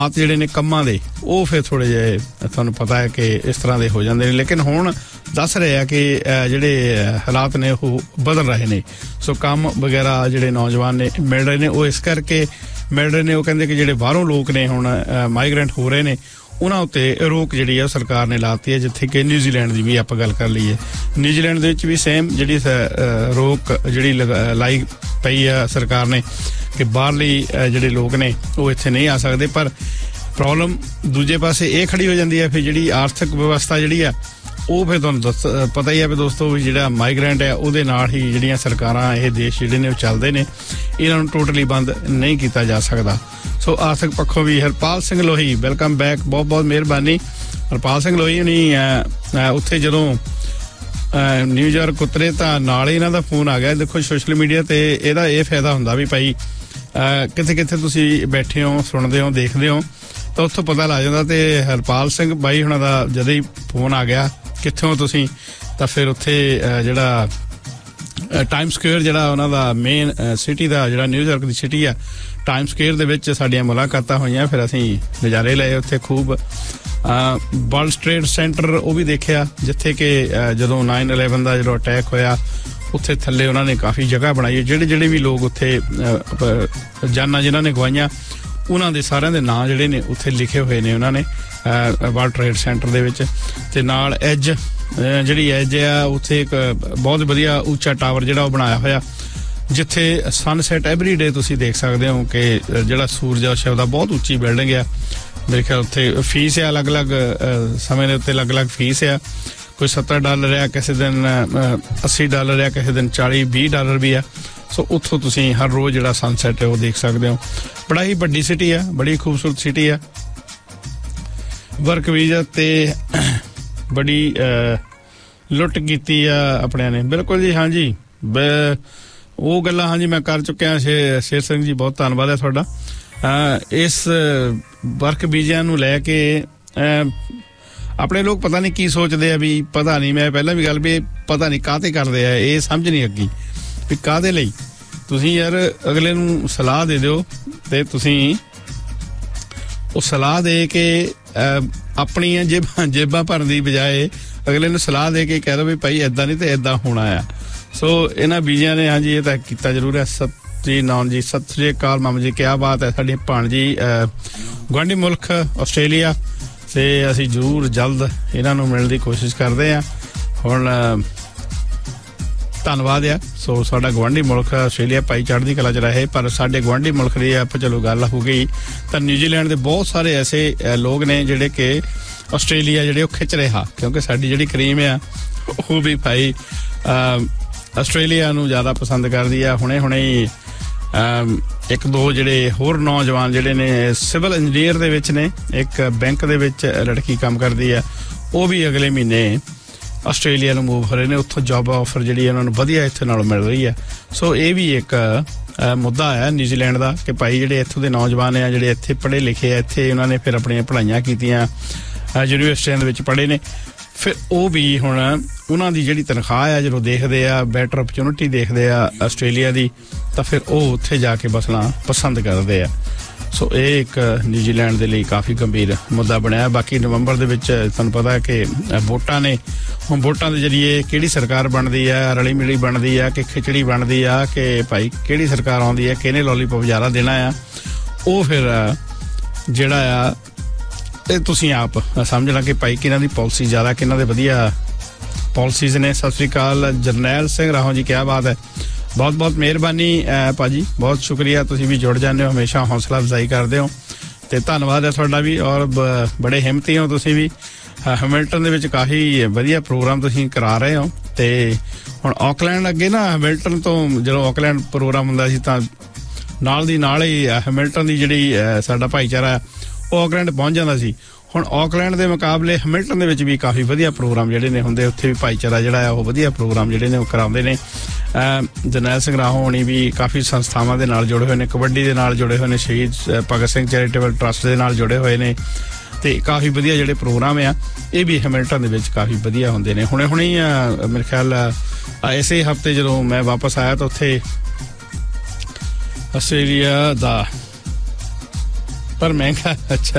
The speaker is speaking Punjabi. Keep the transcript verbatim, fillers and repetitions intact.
हाथ ਜਿਹੜੇ ਨੇ ਕੰਮਾਂ ਦੇ ਉਹ ਫਿਰ ਥੋੜੇ ਜਿਹੇ ਤੁਹਾਨੂੰ ਪਤਾ ਹੈ ਕਿ ਇਸ ਤਰ੍ਹਾਂ ਦੇ ਹੋ ਜਾਂਦੇ ਨੇ ਲੇਕਿਨ ਹੁਣ ਦੱਸ ਰਹੇ ਆ ਕਿ ਜਿਹੜੇ ਹਾਲਾਤ ਨੇ ਉਹ ਬਦਲ ਰਹੇ ਨੇ ਸੋ ਕੰਮ ਵਗੈਰਾ ਜਿਹੜੇ ਨੌਜਵਾਨ ਨੇ ਮਿਲ ਰਹੇ ਨੇ ਉਹ ਇਸ ਕਰਕੇ ਮਿਲ ਰਹੇ ਨੇ ਉਹ ਕਹਿੰਦੇ ਕਿ ਜਿਹੜੇ ਬਾਹਰੋਂ ਲੋਕ ਨੇ ਹੁਣ ਮਾਈਗ੍ਰੈਂਟ ਹੋ ਰਹੇ ਨੇ ਉਹਨਾਂ ਉੱਤੇ ਰੋਕ ਜਿਹੜੀ ਹੈ ਸਰਕਾਰ ਨੇ ਲਾਤੀ ਹੈ ਜਿੱਥੇ ਕਿ ਨਿਊਜ਼ੀਲੈਂਡ ਦੀ ਵੀ ਆਪਾਂ ਗੱਲ ਕਰ ਲਈਏ ਨਿਊਜ਼ੀਲੈਂਡ ਦੇ ਵਿੱਚ ਵੀ ਸੇਮ ਜਿਹੜੀ ਰੋਕ ਜਿਹੜੀ ਲਾਈ ਪਈ ਆ ਸਰਕਾਰ ਨੇ ਕਿ ਬਾਹਰਲੀ ਜਿਹੜੇ ਲੋਕ ਨੇ ਉਹ ਇੱਥੇ ਨਹੀਂ ਆ ਸਕਦੇ ਪਰ ਪ੍ਰੋਬਲਮ ਦੂਜੇ ਪਾਸੇ ਇਹ ਖੜੀ ਹੋ ਜਾਂਦੀ ਹੈ ਫਿਰ ਜਿਹੜੀ ਆਰਥਿਕ ਵਿਵਸਥਾ ਜਿਹੜੀ ਆ ਉਹ ਫਿਰ ਤੁਹਾਨੂੰ ਦੱਸ ਪਤਾ ਹੀ ਹੈ ਵੀ ਦੋਸਤੋ ਵੀ ਜਿਹੜਾ ਮਾਈਗ੍ਰੈਂਟ ਹੈ ਉਹਦੇ ਨਾਲ ਹੀ ਜਿਹੜੀਆਂ ਸਰਕਾਰਾਂ ਇਹ ਦੇਸ਼ ਜਿਹੜੇ ਨੇ ਉਹ ਚੱਲਦੇ ਨੇ ਇਹਨਾਂ ਨੂੰ ਟੋਟਲੀ ਬੰਦ ਨਹੀਂ ਕੀਤਾ ਜਾ ਸਕਦਾ ਸੋ ਆਰਥਿਕ ਪੱਖੋਂ ਵੀ ਹਰਪਾਲ ਸਿੰਘ ਲੋਹੀ ਵੈਲਕਮ ਬੈਕ ਬਹੁਤ ਬਹੁਤ ਮਿਹਰਬਾਨੀ ਹਰਪਾਲ ਸਿੰਘ ਲੋਹੀ ਹੁਣੀ ਉੱਥੇ ਜਦੋਂ ਨਿਊਯਾਰਕ ਉਤਰੇ ਤਾਂ ਨਾਲ ਹੀ ਇਹਨਾਂ ਦਾ ਫੋਨ ਆ ਗਿਆ ਦੇਖੋ ਸੋਸ਼ਲ ਮੀਡੀਆ ਤੇ ਇਹਦਾ ਇਹ ਫਾਇਦਾ ਹੁੰਦਾ ਵੀ ਭਾਈ ਕਿੱਥੇ ਕਿੱਥੇ ਤੁਸੀਂ ਬੈਠੇ ਹੋ ਸੁਣਦੇ ਹੋ ਦੇਖਦੇ ਹੋ ਤਾਂ ਉੱਥੋਂ ਪਤਾ ਲੱਗ ਜਾਂਦਾ ਤੇ ਹਰਪਾਲ ਸਿੰਘ ਬਾਈ ਹੁਣਾਂ ਦਾ ਜਦੋਂ ਹੀ ਫੋਨ ਆ ਗਿਆ ਕਿੱਥੋਂ ਤੁਸੀਂ ਤਾਂ ਫਿਰ ਉੱਥੇ ਜਿਹੜਾ ਟਾਈਮ ਸਕੁਏਅਰ ਜਿਹੜਾ ਉਹਨਾਂ ਦਾ ਮੇਨ ਸਿਟੀ ਦਾ ਜਿਹੜਾ ਨਿਊਯਾਰਕ ਦੀ ਸਿਟੀ ਆ ਟਾਈਮ ਸਕੁਏਅਰ ਦੇ ਵਿੱਚ ਸਾਡੀਆਂ ਮੁਲਾਕਾਤਾਂ ਹੋਈਆਂ ਫਿਰ ਅਸੀਂ ਨਜ਼ਾਰੇ ਲਏ ਉੱਥੇ ਖੂਬ ਵਰਲਡ ਟ੍ਰੇਡ ਸੈਂਟਰ ਉਹ ਵੀ ਦੇਖਿਆ ਜਿੱਥੇ ਕਿ ਜਦੋਂ ਨਾਈਨ ਇਲੈਵਨ ਦਾ ਜਦੋਂ ਅਟੈਕ ਹੋਇਆ ਉੱਥੇ ਥੱਲੇ ਉਹਨਾਂ ਨੇ ਕਾਫੀ ਜਗ੍ਹਾ ਬਣਾਈ ਜਿਹੜੇ ਜਿਹੜੇ ਵੀ ਲੋਕ ਉੱਥੇ ਜਾਨਾਂ ਜਿਨ੍ਹਾਂ ਨੇ ਗਵਾਈਆਂ ਉਹਨਾਂ ਦੇ ਸਾਰਿਆਂ ਦੇ ਨਾਂ ਜਿਹੜੇ ਨੇ ਉੱਥੇ ਲਿਖੇ ਹੋਏ ਨੇ ਉਹਨਾਂ ਨੇ ਵਰਲਡ ਟ੍ਰੇਡ ਸੈਂਟਰ ਦੇ ਵਿੱਚ ਤੇ ਨਾਲ ਐਜ ਜਿਹੜੀ ਐਜ ਆ ਉੱਥੇ ਇੱਕ ਬਹੁਤ ਵਧੀਆ ਉੱਚਾ ਟਾਵਰ ਜਿਹੜਾ ਉਹ ਬਣਾਇਆ ਹੋਇਆ ਜਿੱਥੇ ਸਨਸੈਟ ਐਵਰੀ ਡੇ ਤੁਸੀਂ ਦੇਖ ਸਕਦੇ ਹੋ ਕਿ ਜਿਹੜਾ ਸੂਰਜ ਆ ਉਹਦਾ ਬਹੁਤ ਉੱਚੀ ਬਿਲਡਿੰਗ ਆ ਮੇਰੇ ਖਿਆਲ ਉੱਥੇ ਫੀਸ ਆ ਅਲੱਗ-ਅਲੱਗ ਸਮੇਂ ਦੇ ਉੱਤੇ ਅਲੱਗ-ਅਲੱਗ ਫੀਸ ਆ ਕੋਈ ਸੱਤਰ ਡਾਲਰ ਆ ਕਿਸੇ ਦਿਨ ਅੱਸੀ ਡਾਲਰ ਆ ਕਿਸੇ ਦਿਨ ਚਾਲੀ ਵੀਹ ਡਾਲਰ ਵੀ ਆ ਸੋ ਉੱਥੋਂ ਤੁਸੀਂ ਹਰ ਰੋਜ਼ ਜਿਹੜਾ ਸਨਸੈਟ ਹੈ ਉਹ ਦੇਖ ਸਕਦੇ ਹੋ ਬੜਾ ਹੀ ਵੱਡੀ ਸਿਟੀ ਆ ਬੜੀ ਖੂਬਸੂਰਤ ਸਿਟੀ ਆ ਵਰਕ ਵੀਜ਼ਾ ਤੇ ਬੜੀ ਲੁੱਟ ਕੀਤੀ ਆ ਆਪਣਿਆਂ ਨੇ ਬਿਲਕੁਲ ਜੀ ਹਾਂਜੀ ਉਹ ਗੱਲਾਂ ਹਾਂਜੀ ਮੈਂ ਕਰ ਚੁੱਕਿਆ ਸ਼ੇਰ ਸਿੰਘ ਜੀ ਬਹੁਤ ਧੰਨਵਾਦ ਹੈ ਤੁਹਾਡਾ ਇਸ ਵਰਕ ਵੀਜ਼ਿਆਂ ਨੂੰ ਲੈ ਕੇ ਆਪਣੇ ਲੋਕ ਪਤਾ ਨਹੀਂ ਕੀ ਸੋਚਦੇ ਆ ਵੀ ਪਤਾ ਨਹੀਂ ਮੈਂ ਪਹਿਲਾਂ ਵੀ ਗੱਲ ਵੀ ਪਤਾ ਨਹੀਂ ਕਾਹਤੇ ਕਰਦੇ ਆ ਇਹ ਸਮਝ ਨਹੀਂ ਅੱਗੀ ਵੀ ਕਾਹਦੇ ਲਈ ਤੁਸੀਂ ਯਾਰ ਅਗਲੇ ਨੂੰ ਸਲਾਹ ਦੇ ਦਿਓ ਤੇ ਤੁਸੀਂ ਉਹ ਸਲਾਹ ਦੇ ਕੇ ਆਪਣੀਆਂ ਜੇਬਾਂ ਜੇਬਾਂ ਭਰਨ ਦੀ ਬਜਾਏ ਅਗਲੇ ਨੂੰ ਸਲਾਹ ਦੇ ਕੇ ਕਹਿ ਦੋ ਵੀ ਭਾਈ ਏਦਾਂ ਨਹੀਂ ਤੇ ਏਦਾਂ ਹੋਣਾ ਆ ਸੋ ਇਹਨਾਂ ਬੀਜਿਆਂ ਨੇ ਹਾਂਜੀ ਇਹ ਤਾਂ ਕੀਤਾ ਜ਼ਰੂਰ ਹੈ ਸਤਿ ਜੀ ਨੌਨ ਜੀ ਸਤਿ ਸ੍ਰੀ ਅਕਾਲ ਮਾਮਾ ਜੀ ਕਿਆ ਬਾਤ ਹੈ ਸਾਡੀ ਭਾਣਜੀ ਗੁਆਂਢੀ ਮੁਲਕ ਆਸਟ੍ਰੇਲੀਆ ਤੇ ਅਸੀਂ ਜ਼ਰੂਰ ਜਲਦ ਇਹਨਾਂ ਨੂੰ ਮਿਲਣ ਦੀ ਕੋਸ਼ਿਸ਼ ਕਰਦੇ ਹਾਂ ਹੁਣ ਧੰਨਵਾਦ ਆ ਸੋ ਸਾਡਾ ਗੁਆਂਢੀ ਮੁਲਕ ਆਸਟ੍ਰੇਲੀਆ ਭਾਈ ਚੜ੍ਹਦੀ ਕਲਾ 'ਚ ਰਹੇ ਪਰ ਸਾਡੇ ਗੁਆਂਢੀ ਮੁਲਕ ਦੀ ਆਪਾਂ ਚਲੋ ਗੱਲ ਹੋ ਗਈ ਤਾਂ ਨਿਊਜ਼ੀਲੈਂਡ ਦੇ ਬਹੁਤ ਸਾਰੇ ਐਸੇ ਲੋਕ ਨੇ ਜਿਹੜੇ ਕਿ ਆਸਟ੍ਰੇਲੀਆ ਜਿਹੜੇ ਉਹ ਖਿੱਚ ਰਿਹਾ ਕਿਉਂਕਿ ਸਾਡੀ ਜਿਹੜੀ ਕਰੀਮ ਆ ਉਹ ਵੀ ਭਾਈ ਆਸਟ੍ਰੇਲੀਆ ਨੂੰ ਜ਼ਿਆਦਾ ਪਸੰਦ ਕਰਦੀ ਆ ਹੁਣੇ ਹੁਣੇ ਹੀ ਇੱਕ ਦੋ ਜਿਹੜੇ ਹੋਰ ਨੌਜਵਾਨ ਜਿਹੜੇ ਨੇ ਸਿਵਲ ਇੰਜੀਨੀਅਰ ਦੇ ਵਿੱਚ ਨੇ ਇੱਕ ਬੈਂਕ ਦੇ ਵਿੱਚ ਲੜਕੀ ਕੰਮ ਕਰਦੀ ਆ ਉਹ ਵੀ ਅਗਲੇ ਮਹੀਨੇ ਆਸਟ੍ਰੇਲੀਆ ਨੂੰ ਮੂਵ ਹੋ ਰਹੇ ਨੇ ਉੱਥੋਂ ਜੌਬ ਆਫਰ ਜਿਹੜੀ ਉਹਨਾਂ ਨੂੰ ਵਧੀਆ ਇੱਥੇ ਨਾਲੋਂ ਮਿਲ ਰਹੀ ਹੈ ਸੋ ਇਹ ਵੀ ਇੱਕ ਮੁੱਦਾ ਹੈ ਨਿਊਜ਼ੀਲੈਂਡ ਦਾ ਕਿ ਭਾਈ ਜਿਹੜੇ ਇੱਥੋਂ ਦੇ ਨੌਜਵਾਨ ਆ ਜਿਹੜੇ ਇੱਥੇ ਪੜ੍ਹੇ ਲਿਖੇ ਆ ਇੱਥੇ ਉਹਨਾਂ ਨੇ ਫਿਰ ਆਪਣੀਆਂ ਪੜ੍ਹਾਈਆਂ ਕੀਤੀਆਂ ਯੂਨੀਵਰਸਿਟੀਆਂ ਦੇ ਵਿੱਚ ਪੜ੍ਹੇ ਨੇ ਫਿਰ ਉਹ ਵੀ ਹੁਣ ਉਹਨਾਂ ਦੀ ਜਿਹੜੀ ਤਨਖਾਹ ਆ ਜਦੋਂ ਦੇਖਦੇ ਆ ਬੈਟਰ ਓਪਰਚੁਨਿਟੀ ਦੇਖਦੇ ਆ ਆਸਟ੍ਰੇਲੀਆ ਦੀ ਤਾਂ ਫਿਰ ਉਹ ਉੱਥੇ ਜਾ ਕੇ ਬਸਣਾ ਪਸੰਦ ਕਰਦੇ ਆ ਸੋ ਇਹ ਇੱਕ ਨਿਊਜ਼ੀਲੈਂਡ ਦੇ ਲਈ ਕਾਫੀ ਗੰਭੀਰ ਮੁੱਦਾ ਬਣਿਆ ਬਾਕੀ ਨਵੰਬਰ ਦੇ ਵਿੱਚ ਤੁਹਾਨੂੰ ਪਤਾ ਕਿ ਵੋਟਾਂ ਨੇ ਹੁਣ ਵੋਟਾਂ ਦੇ ਜ਼ਰੀਏ ਕਿਹੜੀ ਸਰਕਾਰ ਬਣਦੀ ਆ ਰਲੀ ਮਿਲੀ ਬਣਦੀ ਆ ਕਿ ਖਿਚੜੀ ਬਣਦੀ ਆ ਕਿ ਭਾਈ ਕਿਹੜੀ ਸਰਕਾਰ ਆਉਂਦੀ ਆ ਕਿਹਨੇ ਲੋਲੀਪੌਪ ਜ਼ਿਆਦਾ ਦੇਣਾ ਆ ਉਹ ਫਿਰ ਜਿਹੜਾ ਆ ਇਹ ਤੁਸੀਂ ਆਪ ਸਮਝਣਾ ਕਿ ਭਾਈ ਕਿਹਨਾਂ ਦੀ ਪਾਲਿਸੀ ਜ਼ਿਆਦਾ ਕਿਹਨਾਂ ਦੇ ਵਧੀਆ ਪਾਲਿਸੀਜ਼ ਨੇ ਸਤਿ ਸ੍ਰੀ ਅਕਾਲ ਜਰਨੈਲ ਸਿੰਘ ਰਾਹੋਂ ਜੀ ਕਿਆ ਬਾਤ ਹੈ ਬਹੁਤ ਬਹੁਤ ਮਿਹਰਬਾਨੀ ਭਾਜੀ ਬਹੁਤ ਸ਼ੁਕਰੀਆ ਤੁਸੀਂ ਵੀ ਜੁੜ ਜਾਂਦੇ ਹੋ ਹਮੇਸ਼ਾ ਹੌਸਲਾ ਅਫਜ਼ਾਈ ਕਰਦੇ ਹੋ ਤੇ ਧੰਨਵਾਦ ਹੈ ਤੁਹਾਡਾ ਵੀ ਔਰ ਬੜੇ ਹਿੰਮਤੀ ਹੋ ਤੁਸੀਂ ਵੀ ਹੈਮਿਲਟਨ ਦੇ ਵਿੱਚ ਕਾਫੀ ਵਧੀਆ ਪ੍ਰੋਗਰਾਮ ਤੁਸੀਂ ਕਰਾ ਰਹੇ ਹੋ ਤੇ ਹੁਣ ਆਕਲੈਂਡ ਅੱਗੇ ਨਾ ਹੈਮਿਲਟਨ ਤੋਂ ਜਦੋਂ ਆਕਲੈਂਡ ਪ੍ਰੋਗਰਾਮ ਹੁੰਦਾ ਸੀ ਤਾਂ ਨਾਲ ਦੀ ਨਾਲ ਹੀ ਹੈਮਿਲਟਨ ਦੀ ਜਿਹੜੀ ਸਾਡਾ ਭਾਈਚਾਰਾ ਉਹ ਆਕਲੈਂਡ ਪਹੁੰਚ ਜਾਂਦਾ ਸੀ ਹੁਣ ਆਕਲੈਂਡ ਦੇ ਮੁਕਾਬਲੇ ਹੈਮਿਲਟਨ ਦੇ ਵਿੱਚ ਵੀ ਕਾਫੀ ਵਧੀਆ ਪ੍ਰੋਗਰਾਮ ਜਿਹੜੇ ਨੇ ਹੁੰਦੇ ਉੱਥੇ ਵੀ ਭਾਈਚਾਰਾ ਜਿਹੜਾ ਆ ਉਹ ਵਧੀਆ ਪ੍ਰੋਗਰਾਮ ਜਿਹੜੇ ਨੇ ਉਹ ਕਰਾਉਂਦੇ ਨੇ ਜਰਨੈਲ ਸਿੰਘ ਰਾਹੋਂ ਹੋਣੀ ਵੀ ਕਾਫੀ ਸੰਸਥਾਵਾਂ ਦੇ ਨਾਲ ਜੁੜੇ ਹੋਏ ਨੇ ਕਬੱਡੀ ਦੇ ਨਾਲ ਜੁੜੇ ਹੋਏ ਨੇ ਸ਼ਹੀਦ ਭਗਤ ਸਿੰਘ ਚੈਰੀਟੇਬਲ ਟਰੱਸਟ ਦੇ ਨਾਲ ਜੁੜੇ ਹੋਏ ਨੇ ਤੇ ਕਾਫੀ ਵਧੀਆ ਜਿਹੜੇ ਪ੍ਰੋਗਰਾਮ ਆ ਇਹ ਵੀ ਹੈਮਿਲਟਨ ਦੇ ਵਿੱਚ ਕਾਫੀ ਵਧੀਆ ਹੁੰਦੇ ਨੇ ਹੁਣੇ ਹੁਣੇ ਮੇਰੇ ਖਿਆਲ ਇਸੇ ਹਫ਼ਤੇ ਜਦੋਂ ਮੈਂ ਵਾਪਸ ਆਇਆ ਤਾਂ ਉੱਥੇ ਆਸਟ੍ਰੇਲੀਆ ਦਾ ਪਰ ਮਹਿੰਗਾ ਅੱਛਾ